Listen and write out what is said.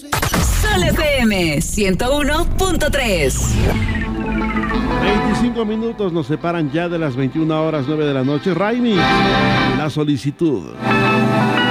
Sol FM 101.3. 25 minutos nos separan ya de las 21 horas 9 de la noche. Raimi, la solicitud.